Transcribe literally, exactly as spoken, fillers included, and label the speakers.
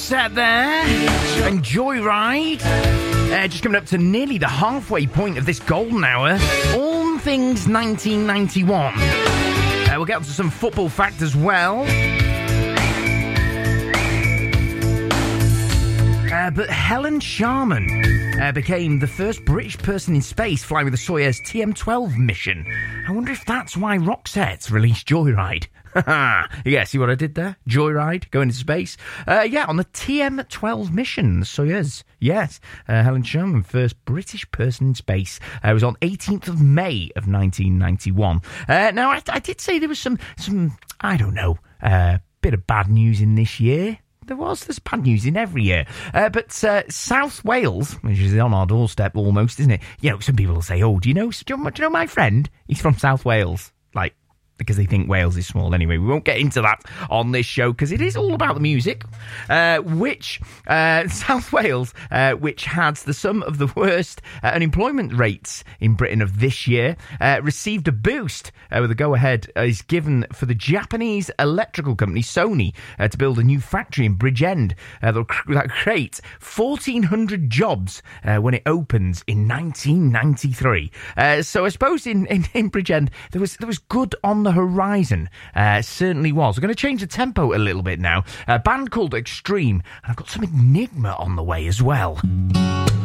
Speaker 1: Roxette there, and Joyride. Uh, just coming up to nearly the halfway point of this golden hour. All things nineteen ninety-one. Uh, we'll get on to some football fact as well. Uh, but Helen Sharman uh, became the first British person in space flying with the Soyuz T M twelve mission. I wonder if that's why Roxette released Joyride. Yeah, see what I did there? Joyride, going into space. Uh, yeah, on the T M twelve mission, the Soyuz. Yes, uh, Helen Sharman, first British person in space. Uh, it was on eighteenth of May of nineteen ninety-one. Uh, now, I, I did say there was some, some I don't know, uh, bit of bad news in this year. There was. There's bad news in every year. Uh, but uh, South Wales, which is on our doorstep almost, isn't it? You know, some people will say, oh, do you know, do you know, do you know my friend? He's from South Wales. Like, because they think Wales is small anyway. We won't get into that on this show because it is all about the music, uh, which uh, South Wales, uh, which had the some of the worst uh, unemployment rates in Britain of this year, uh, received a boost uh, with a go-ahead uh, is given for the Japanese electrical company Sony uh, to build a new factory in Bridgend uh, that'll that create fourteen hundred jobs uh, when it opens in nineteen ninety-three. Uh, so I suppose in, in, in Bridgend there was there was good on the horizon. Uh, certainly was. We're going to change the tempo a little bit now. A band called Extreme, and I've got some Enigma on the way as well.